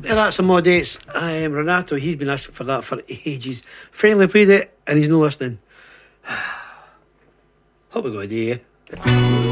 There are some more dates. Renato, he's been asking for that for ages. Finally played it, and he's not listening. What we got to do, eh?